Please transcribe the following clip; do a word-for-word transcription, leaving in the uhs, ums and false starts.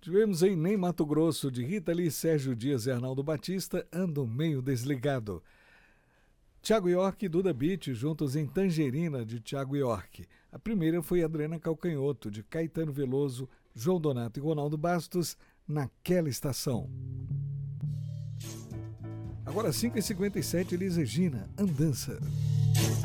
Tivemos em Nem Mato Grosso, de Rita Lee, Sérgio Dias e Arnaldo Batista, Ando Meio Desligado. Thiago York e Duda Beat, juntos em Tangerina, de Thiago York. A primeira foi Adriana Calcanhoto, de Caetano Veloso, João Donato e Ronaldo Bastos, Naquela Estação. Agora cinco e cinquenta e sete, Elis Regina, Andança.